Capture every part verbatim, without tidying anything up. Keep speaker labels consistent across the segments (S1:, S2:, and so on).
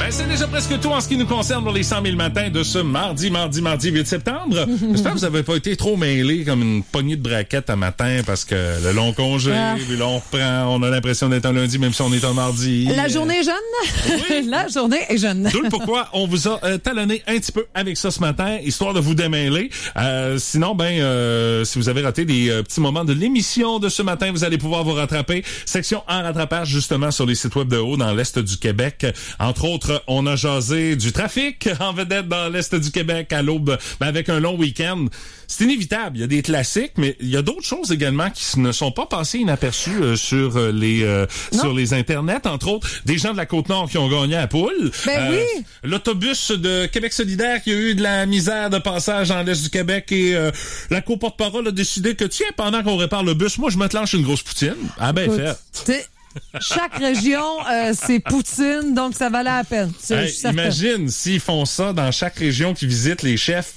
S1: Ben, c'est déjà presque tout en ce qui nous concerne pour les cent mille matins de ce mardi, mardi, mardi huit septembre. J'espère que vous n'avez pas été trop mêlés comme une poignée de braquettes un matin parce que le long congé, ah. puis là on reprend, on a l'impression d'être un lundi même si on est un mardi.
S2: La journée est jeune. Oui. La journée est jeune.
S1: D'où le pourquoi on vous a euh, talonné un petit peu avec ça ce matin, histoire de vous démêler. Euh, sinon, ben, euh, si vous avez raté des euh, petits moments de l'émission de ce matin, vous allez pouvoir vous rattraper. Section en rattrapage justement sur les sites web de haut dans l'Est du Québec. Entre autres, on a jasé du trafic en vedette dans l'Est du Québec à l'aube, ben avec un long week-end. C'est inévitable. Il y a des classiques, mais il y a d'autres choses également qui ne sont pas passées inaperçues euh, sur euh, les euh, sur les internets. Entre autres, des gens de la Côte-Nord qui ont gagné à poule.
S2: Ben euh, oui.
S1: L'autobus de Québec solidaire qui a eu de la misère de passage dans l'Est du Québec et euh, la co-porte-parole a décidé que, tiens, pendant qu'on répare le bus, moi, je me clenche une grosse poutine. Ah ben fait.
S2: Chaque région, euh, c'est poutine, donc ça valait la peine.
S1: Hey, imagine s'ils font ça dans chaque région qui visite les chefs.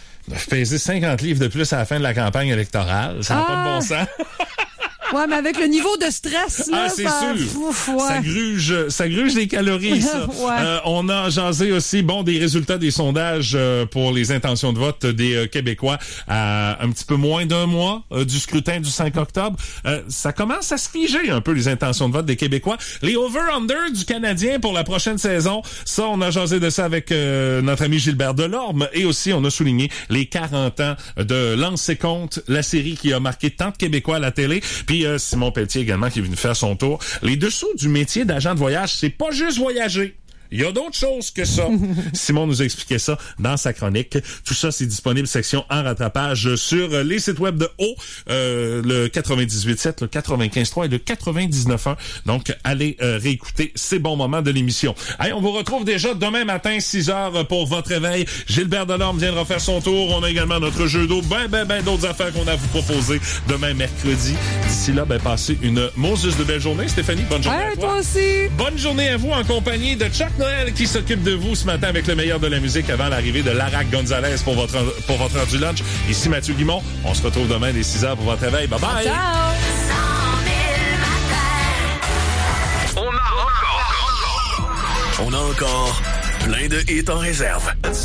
S1: Peser cinquante livres de plus à la fin de la campagne électorale. Ça n'a ah. pas de bon sens.
S2: Ouais, mais avec le niveau de stress, là,
S1: ah, c'est
S2: ça...
S1: sûr.
S2: Ouf, ouais.
S1: Ça gruge, ça gruge les calories, ça.
S2: ouais.
S1: euh, on a jasé aussi, bon, des résultats des sondages euh, pour les intentions de vote des euh, Québécois à un petit peu moins d'un mois euh, du scrutin du cinq octobre. Euh, ça commence à se figer un peu, les intentions de vote des Québécois. Les over-under du Canadien pour la prochaine saison, ça, on a jasé de ça avec euh, notre ami Gilbert Delorme. Et aussi, on a souligné les quarante ans de Lancer Compte, la série qui a marqué tant de Québécois à la télé. Puis euh, Simon Pelletier également qui est venu faire son tour. Les dessous du métier d'agent de voyage, c'est pas juste voyager. Il y a d'autres choses que ça. Simon nous a expliqué ça dans sa chronique. Tout ça, c'est disponible section en rattrapage sur les sites web de haut, euh, le quatre-vingt-dix-huit sept, le quatre-vingt-quinze trois et le quatre-vingt-dix-neuf un. Donc, allez euh, réécouter ces bons moments de l'émission. Allez, on vous retrouve déjà demain matin, six heures pour votre réveil. Gilbert Delorme viendra faire son tour. On a également notre jeu d'eau. Ben, ben, ben d'autres affaires qu'on a à vous proposer demain mercredi. D'ici là, ben, passez une Moses de belle journée. Stéphanie, bonne journée
S2: ouais,
S1: à toi.
S2: toi aussi.
S1: Bonne journée à vous en compagnie de Chuck Noël qui s'occupe de vous ce matin avec le meilleur de la musique avant l'arrivée de Larac Gonzalez pour votre pour votre heure du lunch. Ici Mathieu Guimont. On se retrouve demain dès six heures pour votre réveil. Bye bye.
S2: Ciao.
S3: On a encore, on a encore plein de hits en réserve.